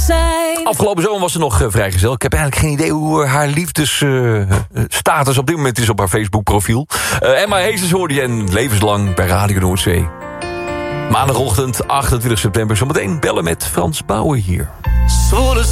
zijn. Afgelopen zomer was ze nog vrijgezel. Ik heb eigenlijk geen idee hoe haar liefdesstatus op dit moment is op haar Facebook-profiel. Emma Heesters hoorde je en levenslang bij Radio Noordzee. Maandagochtend 28 september. Zometeen bellen met Frans Bauer hier.